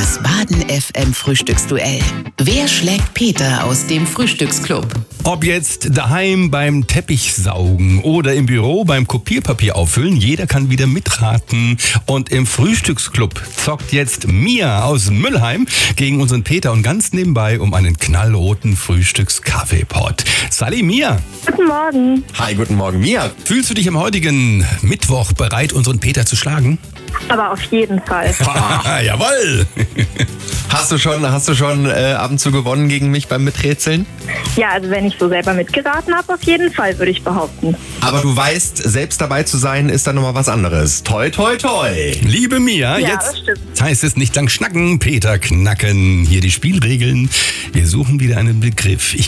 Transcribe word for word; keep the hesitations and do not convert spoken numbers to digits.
Das Baden F M Frühstücksduell. Wer schlägt Peter aus dem Frühstücksclub? Ob jetzt daheim beim Teppichsaugen oder im Büro beim Kopierpapier auffüllen, jeder kann wieder mitraten. Und im Frühstücksclub zockt jetzt Mia aus Müllheim gegen unseren Peter und ganz nebenbei um einen knallroten Frühstückskaffeepot. Sally, Mia. Guten Morgen. Hi, guten Morgen, Mia. Fühlst du dich am heutigen Mittwoch bereit, unseren Peter zu schlagen? Aber auf jeden Fall. Ah, jawohl! Hast du schon, hast du schon äh, ab und zu gewonnen gegen mich beim Miträtseln? Ja, also wenn ich so selber mitgeraten habe, auf jeden Fall, würde ich behaupten. Aber du weißt, selbst dabei zu sein, ist dann nochmal was anderes. Toi, toi, toi. Liebe Mia, Ja, jetzt das stimmt. heißt es nicht lang schnacken, Peter knacken. Hier die Spielregeln. Wir suchen wieder einen Begriff. Ich